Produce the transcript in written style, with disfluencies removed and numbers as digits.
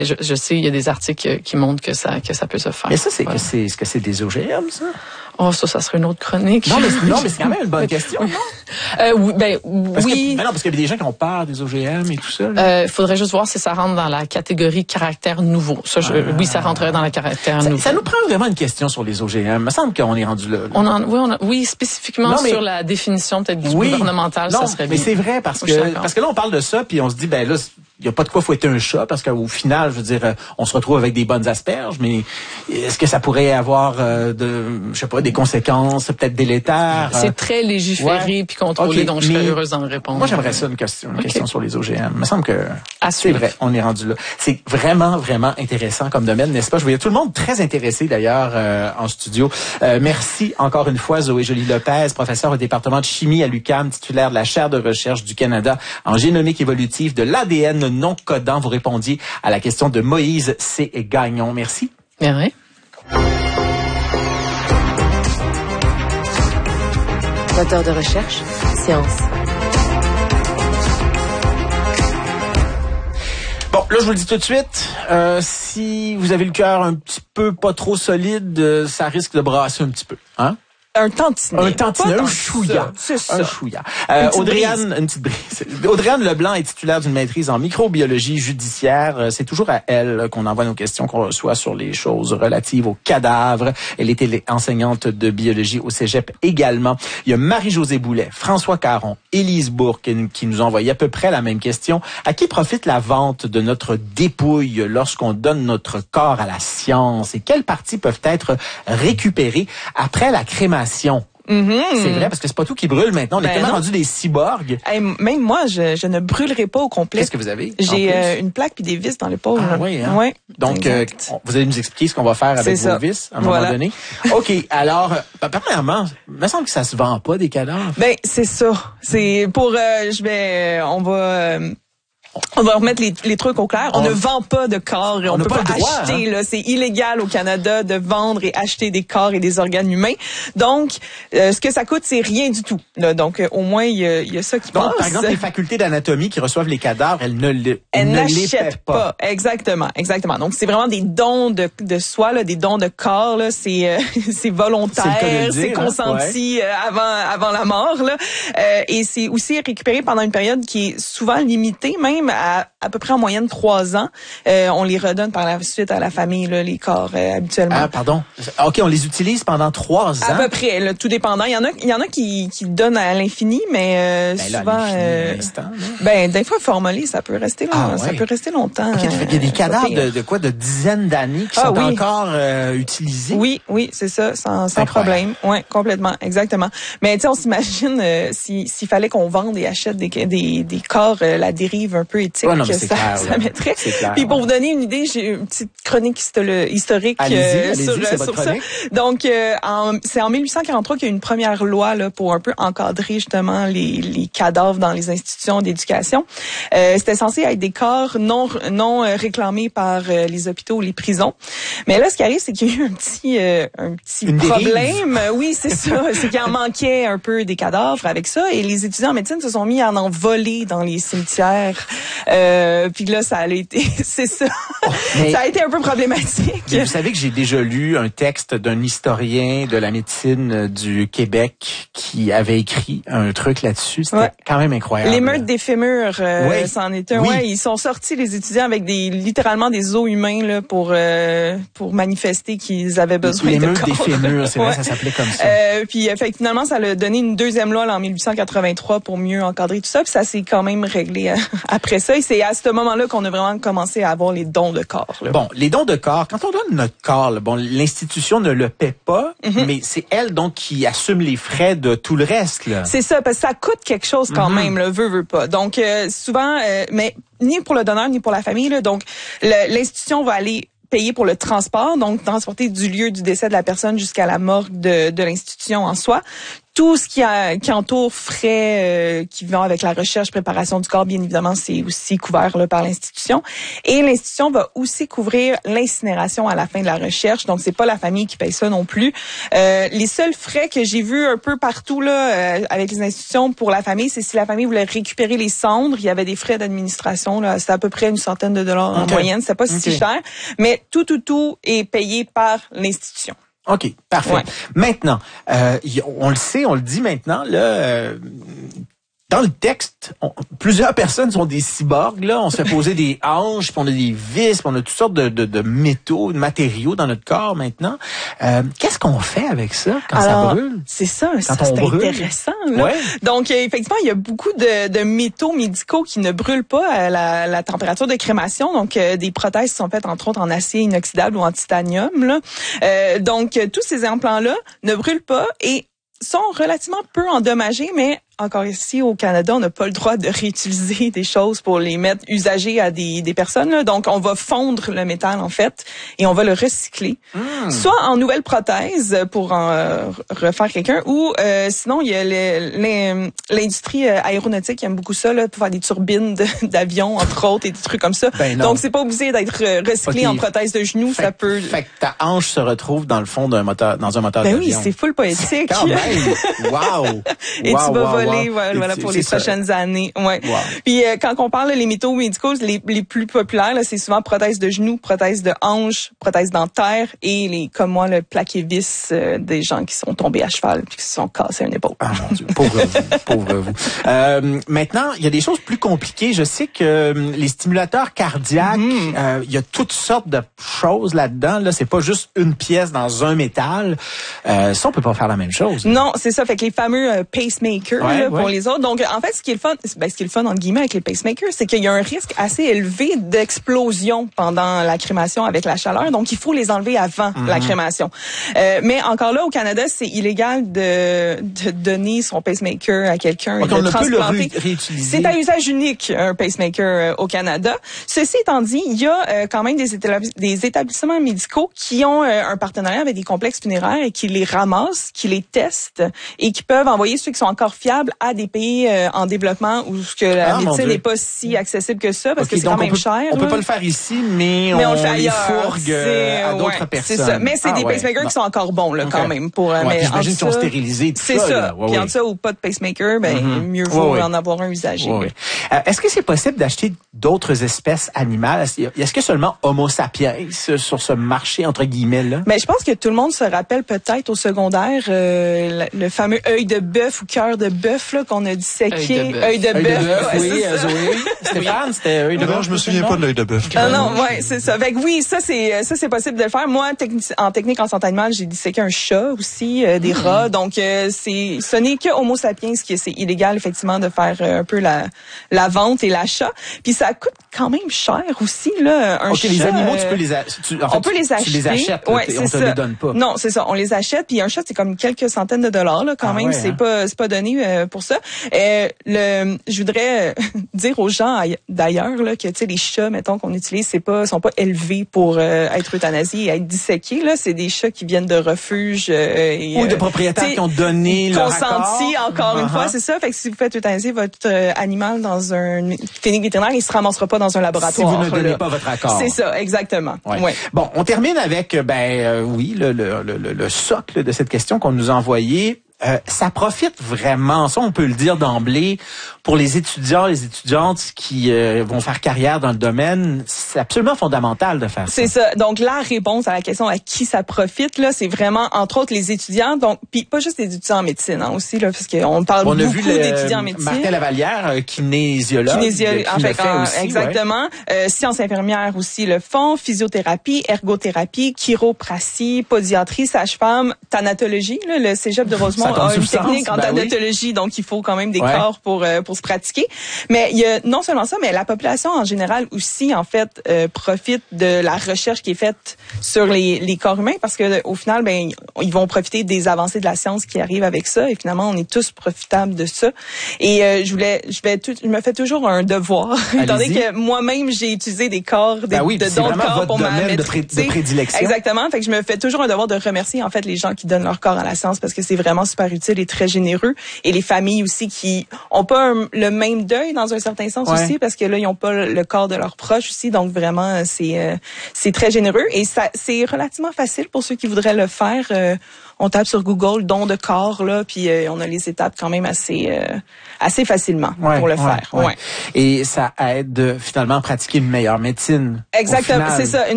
Je sais, il y a des articles qui montrent que ça peut se faire. Mais ça, est-ce que c'est des OGM, ça? Oh, ça serait une autre chronique. Non, mais c'est quand même une bonne question, non? Oui. Mais non, parce qu'il y a des gens qui ont peur des OGM et tout ça. Il faudrait juste voir si ça rentre dans la catégorie caractère nouveau. Ça, oui, ça rentrerait dans la caractère nouveau. Ça nous prend vraiment une question sur les OGM. Il me semble qu'on est rendu là. Oui, spécifiquement sur la définition peut-être du gouvernemental, ça serait bien. Mais c'est vrai parce que là, on parle de ça, puis on se dit, ben là, il n'y a pas de quoi fouetter un chat, parce qu'au final, je veux dire, on se retrouve avec des bonnes asperges, mais est-ce que ça pourrait avoir des conséquences peut-être délétères? C'est très légiféré puis contrôlé, donc je serais heureuse d'en répondre. Moi, j'aimerais ça une question sur les OGM. Il me semble que c'est vrai, on est rendu là. C'est vraiment, vraiment intéressant comme domaine, n'est-ce pas? Je voyais tout le monde très intéressé d'ailleurs en studio. Merci encore une fois, Zoé Joly-Lopez, professeure au département de chimie à l'UQAM, titulaire de la chaire de recherche du Canada en génomique évolutive de l'ADN non codant. Vous répondiez à la question de Moïse C. Gagnon. Merci. Merci. Moteur de recherche, science. Bon, là, je vous le dis tout de suite, si vous avez le cœur un petit peu pas trop solide, ça risque de brasser un petit peu, hein? Un tantinet. Un chouïa. C'est ça. Un chouïa. Une petite brise. Audrey-Anne Leblanc est titulaire d'une maîtrise en microbiologie judiciaire. C'est toujours à elle qu'on envoie nos questions qu'on reçoit sur les choses relatives aux cadavres. Elle était enseignante de biologie au Cégep également. Il y a Marie-Josée Boulet, François Caron, Élise Bourque qui nous ont envoyé à peu près la même question. À qui profite la vente de notre dépouille lorsqu'on donne notre corps à la science? Et quelles parties peuvent être récupérées après la crémation? C'est vrai, parce que c'est pas tout qui brûle maintenant. On est tellement rendu des cyborgs. Même moi, je ne brûlerai pas au complet. Qu'est-ce que vous avez? J'ai une plaque puis des vis dans l'épaule. Ah oui, hein? Ouais. Donc, vous allez nous expliquer ce qu'on va faire avec vos vis à un moment donné. OK, alors, premièrement, il me semble que ça se vend pas, des cadavres. Ben, c'est ça. C'est pour... on va remettre les trucs au clair. On ne vend pas de corps et on peut pas acheter. Hein? Là, c'est illégal au Canada de vendre et acheter des corps et des organes humains. Donc, ce que ça coûte, c'est rien du tout. Là, donc, au moins, il y a ça qui passe. Par exemple, les facultés d'anatomie qui reçoivent les cadavres, elles ne les paient pas. Exactement. Donc, c'est vraiment des dons de soi, là, des dons de corps. Là, c'est volontaire, c'est consenti avant la mort. Là, et c'est aussi récupéré pendant une période qui est souvent limitée, même à peu près en moyenne 3 ans. On les redonne par la suite à la famille, là, les corps habituellement. Ah, pardon. OK, on les utilise pendant 3 ans. À peu près, là, tout dépendant. Il y en a qui donnent à l'infini, mais souvent... des fois, formolé, ça peut rester long, ça peut rester longtemps. OK, il y a des cadavres de dizaines d'années qui sont encore utilisés. Oui, c'est ça, sans problème. Oui, complètement, exactement. Mais tu sais, on s'imagine s'il fallait qu'on vende et achète des corps, la dérive un peu éthique que ça mettrait. Puis pour vous donner une idée, j'ai une petite chronique historique sur ça. Donc, c'est en 1843 qu'il y a une première loi là pour un peu encadrer justement les cadavres dans les institutions d'éducation. C'était censé être des corps non réclamés par les hôpitaux ou les prisons. Mais là, ce qui arrive, c'est qu'il y a eu un petit problème. Oui, c'est ça. C'est qu'il en manquait un peu des cadavres avec ça. Et les étudiants en médecine se sont mis à en voler dans les cimetières. Puis là, ça a été, c'est ça. Ça a été un peu problématique. Mais vous savez que j'ai déjà lu un texte d'un historien de la médecine du Québec qui avait écrit un truc là-dessus. C'était quand même incroyable. L'émeute des fémurs, c'en est un. Ouais, ils sont sortis, les étudiants, avec littéralement des os humains là pour manifester qu'ils avaient besoin de corps. L'émeute des fémurs, c'est vrai, ça s'appelait comme ça. Puis finalement, ça a donné une deuxième loi là, en 1883 pour mieux encadrer tout ça. Puis ça s'est quand même réglé après ça. Et c'est à ce moment-là qu'on a vraiment commencé à avoir les dons de corps. Là. Bon, les dons de corps, quand on donne notre corps, là, l'institution ne le paie pas, mais c'est elle donc qui assume les frais de tout le reste. Là. C'est ça, parce que ça coûte quelque chose quand même, là, veut pas. Donc souvent, mais ni pour le donneur ni pour la famille. Là, donc l'institution va aller payer pour le transport, donc transporter du lieu du décès de la personne jusqu'à la morgue de l'institution en soi. Tout ce qui entoure frais qui vont avec la recherche, préparation du corps, bien évidemment, c'est aussi couvert là, par l'institution. Et l'institution va aussi couvrir l'incinération à la fin de la recherche. Donc, c'est pas la famille qui paye ça non plus. Les seuls frais que j'ai vus un peu partout là avec les institutions pour la famille, c'est si la famille voulait récupérer les cendres. Il y avait des frais d'administration. Là, c'est à peu près une centaine de dollars en moyenne. C'est pas si cher. Mais tout est payé par l'institution. OK, parfait. Ouais. Maintenant, on le sait, on le dit maintenant, là, dans le texte, plusieurs personnes sont des cyborgs, là. On se fait poser des hanches, puis on a des vis, puis on a toutes sortes de métaux, de matériaux dans notre corps maintenant. Qu'est-ce qu'on fait avec ça quand ça brûle? C'est ça, c'est intéressant. Là. Ouais. Donc, effectivement, il y a beaucoup de métaux médicaux qui ne brûlent pas à la température de crémation. Donc, des prothèses sont faites, entre autres, en acier inoxydable ou en titanium. Là. Donc, tous ces implants-là ne brûlent pas et sont relativement peu endommagés, mais encore ici au Canada, on n'a pas le droit de réutiliser des choses pour les mettre usagées à des personnes. Là. Donc, on va fondre le métal, en fait, et on va le recycler. Soit en nouvelle prothèse pour en refaire quelqu'un, ou sinon, il y a l'industrie aéronautique qui aime beaucoup ça, là, pour faire des turbines d'avions, entre autres, et des trucs comme ça. Donc, c'est pas obligé d'être recyclé en prothèse de genou. Ça peut... Fait que ta hanche se retrouve dans le fond d'un moteur, dans un moteur d'avion. Oui, c'est full poétique. Quand même! Wow! Et tu vas voler. Voilà pour les prochaines années. Ouais. Wow. Puis quand on parle les métaux médicaux, les plus populaires, là, c'est souvent prothèse de genou, prothèse de hanche, prothèse dentaire et comme moi, le plaqué vis des gens qui sont tombés à cheval puis qui se sont cassés une épaule. Ah mon Dieu, pauvre vous. Maintenant, il y a des choses plus compliquées. Je sais que les stimulateurs cardiaques, il y a toutes sortes de choses là-dedans. Là, c'est pas juste une pièce dans un métal. Ça, on peut pas faire la même chose. Non, c'est ça. Fait que les fameux pacemakers. Pour les autres. Donc, en fait, ce qui est le fun, entre guillemets, avec les pacemakers, c'est qu'il y a un risque assez élevé d'explosion pendant la crémation avec la chaleur. Donc, il faut les enlever avant la crémation. Mais encore là, au Canada, c'est illégal de donner son pacemaker à quelqu'un et de le transplanter. C'est à usage unique, un pacemaker au Canada. Ceci étant dit, il y a quand même des établissements médicaux qui ont un partenariat avec des complexes funéraires et qui les ramassent, qui les testent et qui peuvent envoyer ceux qui sont encore fiables à des pays en développement où que la médecine n'est pas si accessible que ça parce que c'est quand même cher. On peut pas le faire ici, mais on le fait ailleurs. Les fourgue à d'autres personnes. C'est ça. Mais c'est des pacemakers qui sont encore bons là quand même pour. Mais j'imagine qu'ils sont stérilisés. C'est ça. Puis en ça ou pas de pacemaker, mieux vaut en avoir un usagé. Est-ce que c'est possible d'acheter d'autres espèces animales? Est-ce que seulement Homo sapiens sur ce marché entre guillemets là? Mais je pense que tout le monde se rappelle peut-être au secondaire le fameux œil de bœuf ou cœur de bœuf là qu'on a disséqué. Œil de bœuf. Oui, Zoé. Stéphane, c'était œil de bœuf. Non, je me souviens pas de l'œil de bœuf. C'est ça. Fait que oui, ça c'est possible de le faire. Moi, en technique en santé animale, j'ai disséqué un chat aussi, des rats. Donc ce n'est que Homo sapiens qui c'est illégal effectivement de faire un peu la vente et l'achat. Puis ça coûte quand même cher aussi là un chat. Les animaux, tu peux les acheter. On peut les acheter. Tu les achètes, on te les donne pas. Non, c'est ça, on les achète puis un chat c'est comme quelques centaines de dollars là quand même, c'est pas donné pour ça. Je voudrais dire aux gens d'ailleurs là que tu sais les chats mettons qu'on utilise sont pas élevés pour être euthanasiés et être disséqués là, c'est des chats qui viennent de refuges ou de propriétaires qui ont donné leur consenti encore une fois, c'est ça. Fait que si vous faites euthanasier votre animal dans une clinique vétérinaire, il se ramassera pas dans un laboratoire. Si vous ne donnez pas votre accord. C'est ça, exactement. Ouais. Bon, on termine avec le socle de cette question qu'on nous a envoyée. Ça profite vraiment, ça on peut le dire d'emblée, pour les étudiants, les étudiantes qui vont faire carrière dans le domaine. C'est absolument fondamental de faire ça. C'est ça. Donc la réponse à la question à qui ça profite là, c'est vraiment entre autres les étudiants. Donc puis pas juste les étudiants en médecine aussi là, parce qu'on parle beaucoup d'étudiants en médecine. Martin Lavallière, kinésiologue, en fait, aussi, exactement. Sciences infirmières aussi le font, physiothérapie, ergothérapie, chiropratie, podiatrie, sage-femme, thanatologie là, le cégep de Rosemont a une technique en thanatologie, donc il faut quand même des corps pour se pratiquer. Mais il y a non seulement ça, mais la population en général aussi, en fait, profite de la recherche qui est faite sur les corps humains parce que au final, ils vont profiter des avancées de la science qui arrivent avec ça et finalement, on est tous profitables de ça. Et je me fais toujours un devoir, étant donné que moi-même, j'ai utilisé des corps, d'autres corps pour ma maîtrise. De prédilection. Exactement. Fait que je me fais toujours un devoir de remercier, en fait, les gens qui donnent leur corps à la science parce que c'est vraiment super super utile et très généreux. Et les familles aussi qui ont pas le même deuil dans un certain sens aussi, parce que là, ils ont pas le corps de leurs proches aussi. Donc vraiment, c'est très généreux. Et ça, c'est relativement facile pour ceux qui voudraient le faire. On tape sur Google don de corps là, puis on a les étapes quand même assez facilement pour le faire. Ouais. Et ça aide finalement à pratiquer une meilleure médecine. Exactement, c'est ça.